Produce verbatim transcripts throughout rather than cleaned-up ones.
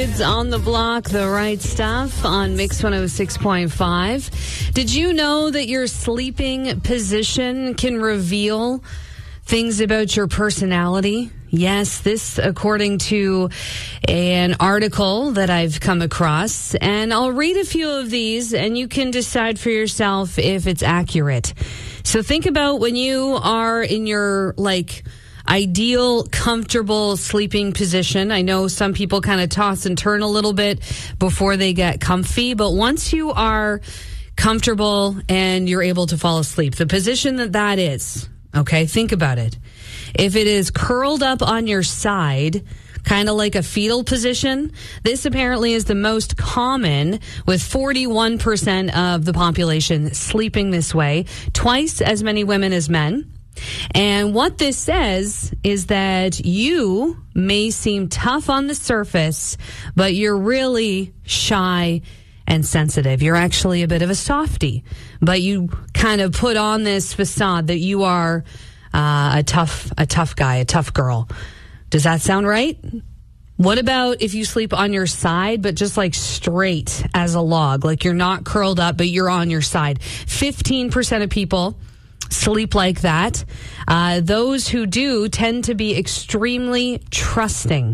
It's on the block, the right stuff on Mix one oh six point five. Did you know that your sleeping position can reveal things about your personality? Yes, this according to an article that I've come across. And I'll read a few of these and you can decide for yourself if it's accurate. So think about when you are in your, like, ideal, comfortable sleeping position. I know some people kind of toss and turn a little bit before they get comfy, but once you are comfortable and you're able to fall asleep, the position that that is, okay, think about it. If it is curled up on your side, kind of like a fetal position, this apparently is the most common, with forty-one percent of the population sleeping this way, twice as many women as men. And what this says is that you may seem tough on the surface, but you're really shy and sensitive. You're actually a bit of a softie, but you kind of put on this facade that you are uh, a tough, a tough guy, a tough girl. Does that sound right? What about if you sleep on your side, but just like straight as a log, like you're not curled up, but you're on your side? fifteen percent of people sleep like that. Uh, those who do tend to be extremely trusting.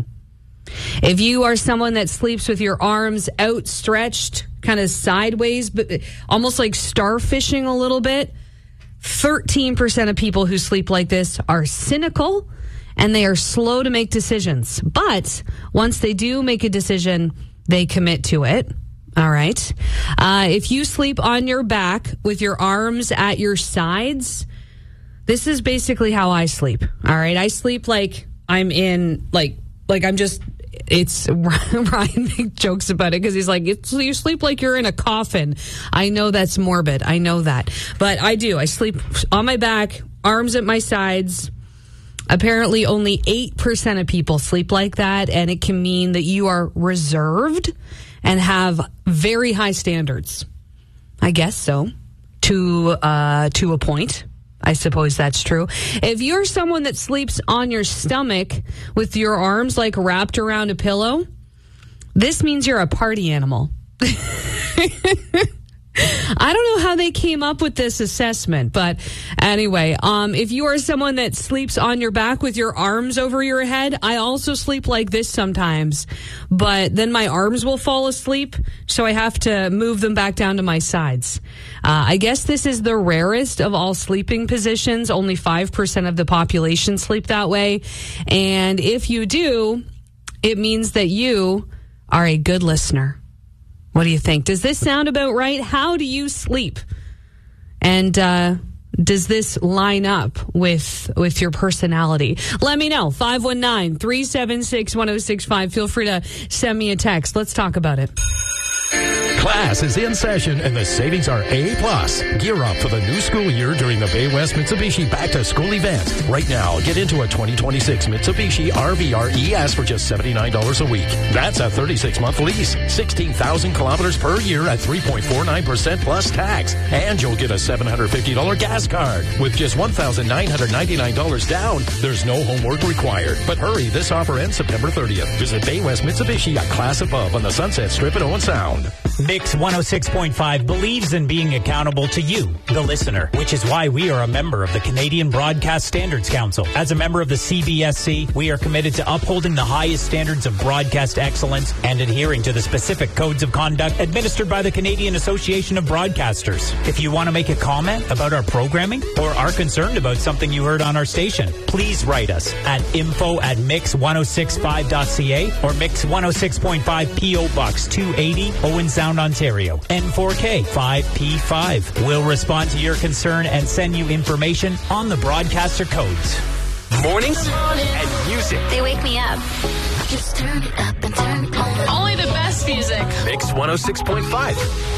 If you are someone that sleeps with your arms outstretched, kind of sideways, but almost like starfishing a little bit, thirteen percent of people who sleep like this are cynical and they are slow to make decisions. But once they do make a decision, they commit to it. All right. Uh, if you sleep on your back with your arms at your sides, this is basically how I sleep. All right. I sleep like I'm in, like, like I'm just, it's, Ryan makes jokes about it because he's like, it's, you sleep like you're in a coffin. I know that's morbid. I know that. But I do. I sleep on my back, arms at my sides. Apparently only eight percent of people sleep like that. And it can mean that you are reserved and have very high standards. I guess so. To uh, to a point. I suppose that's true. If you're someone that sleeps on your stomach with your arms like wrapped around a pillow, this means you're a party animal. I don't know how they came up with this assessment, but anyway, um, if you are someone that sleeps on your back with your arms over your head, I also sleep like this sometimes, but then my arms will fall asleep, so I have to move them back down to my sides. Uh, I guess this is the rarest of all sleeping positions. Only five percent of the population sleep that way. And if you do, it means that you are a good listener. What do you think? Does this sound about right? How do you sleep? And uh, does this line up with with your personality? Let me know. five one nine, three seven six, one oh six five. Feel free to send me a text. Let's talk about it. Class is in session and the savings are A plus. Gear up for the new school year during the Bay West Mitsubishi Back to School event. Right now, get into a twenty twenty-six Mitsubishi R V R E S for just seventy-nine dollars a week. That's a thirty-six month lease, sixteen thousand kilometers per year at three point four nine percent plus tax. And you'll get a seven hundred fifty dollars gas card. With just one thousand nine hundred ninety-nine dollars down, there's no homework required. But hurry, this offer ends September thirtieth. Visit Bay West Mitsubishi, a class above on the Sunset Strip at Owen Sound. Mix one oh six point five believes in being accountable to you, the listener, which is why we are a member of the Canadian Broadcast Standards Council. As a member of the C B S C, we are committed to upholding the highest standards of broadcast excellence and adhering to the specific codes of conduct administered by the Canadian Association of Broadcasters. If you want to make a comment about our programming or are concerned about something you heard on our station, please write us at info at mix one oh six five dot c a or Mix one oh six point five P O Box two eighty, Owen Sound, Ontario, N four K five P five. We'll respond to your concern and send you information on the broadcaster codes. Mornings and music. They wake me up. Just turn it up and turn it on. Only the best music. Mix one oh six point five.